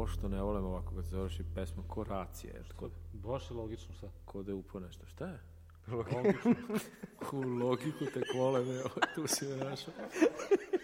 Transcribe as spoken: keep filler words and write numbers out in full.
pošto ne volim ovako kad završi pesma, ko racija, jer kod... Baš je logično, šta? Ko da je upo nešto, šta je? Logično. U logiku tek vole, me, tu si me našao.